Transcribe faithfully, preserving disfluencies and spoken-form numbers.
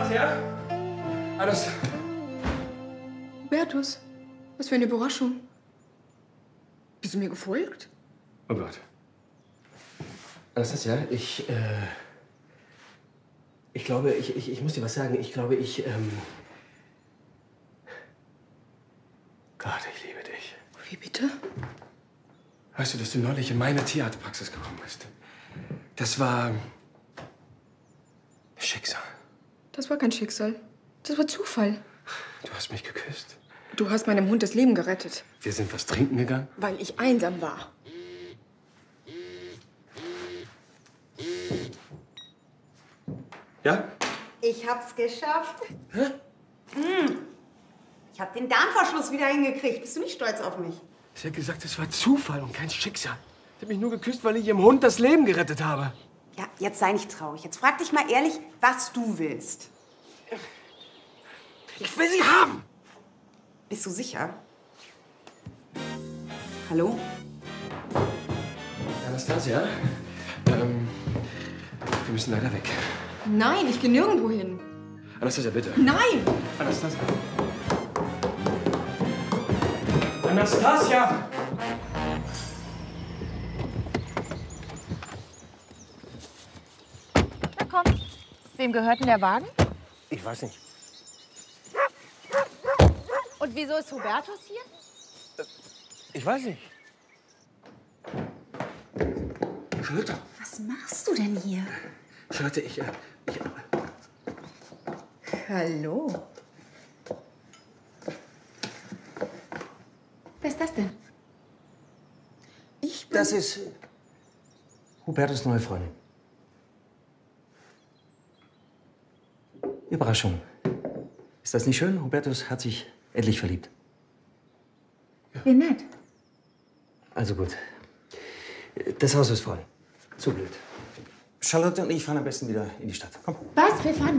Anastasia? Anastasia? Hubertus, was für eine Überraschung. Bist du mir gefolgt? Oh Gott. Anastasia, ich, äh... Ich glaube, ich, ich, ich muss dir was sagen. Ich glaube, ich, ähm... Gott, ich liebe dich. Wie bitte? Weißt du, dass du neulich in meine Tierarztpraxis gekommen bist? Das war... Schicksal. Das war kein Schicksal. Das war Zufall. Du hast mich geküsst. Du hast meinem Hund das Leben gerettet. Wir sind was trinken gegangen. Weil ich einsam war. Ja? Ich hab's geschafft. Hä? Mm. Ich hab den Darmverschluss wieder hingekriegt. Bist du nicht stolz auf mich? Ich hätte gesagt, es war Zufall und kein Schicksal. Ich habe mich nur geküsst, weil ich ihrem Hund das Leben gerettet habe. Ja, jetzt sei nicht traurig. Jetzt frag dich mal ehrlich, was du willst. Ich will sie haben! Bist du sicher? Hallo? Anastasia? Ähm, wir müssen leider weg. Nein, ich gehe nirgendwo hin. Anastasia, bitte. Nein! Anastasia. Anastasia! Na komm. Wem gehört denn der Wagen? Ich weiß nicht. Und wieso ist Hubertus hier? Ich weiß nicht. Charlotte. Was machst du denn hier? Charlotte, ich, äh, ich... Hallo? Wer ist das denn? Ich bin... Das ist Hubertus' neue Freundin. Überraschung. Ist das nicht schön? Hubertus hat sich endlich verliebt. Wie nett. Also gut. Das Haus ist voll. Zu blöd. Charlotte und ich fahren am besten wieder in die Stadt. Komm. Was? Wir fahren